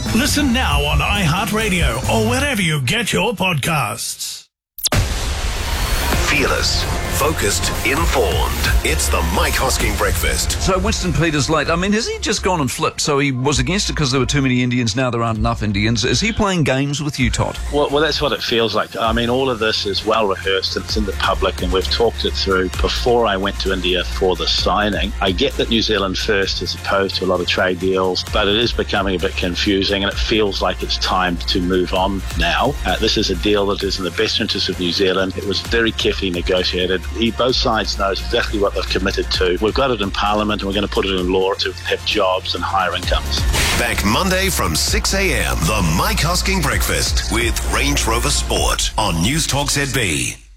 Listen now on iHeartRadio or wherever you get your podcasts. Fearless, focused, informed. It's the Mike Hosking Breakfast. So Winston Peters late. I mean, has he just gone and flipped? So he was against it because there were too many Indians. Now there aren't enough Indians. Is he playing games with you, Todd? Well, that's what it feels like. I mean, all of this is well rehearsed and it's in the public, and we've talked it through before I went to India for the signing. I get that New Zealand first as opposed to a lot of trade deals, but it is becoming a bit confusing, and it feels like it's time to move on now. This is a deal that is in the best interest of New Zealand. It was very carefully negotiated. Both sides knows exactly what they've committed to. We've got it in Parliament, and we're going to put it in law to have jobs and higher incomes. Back Monday from 6 a.m. The Mike Hosking Breakfast with Range Rover Sport on News Talk ZB.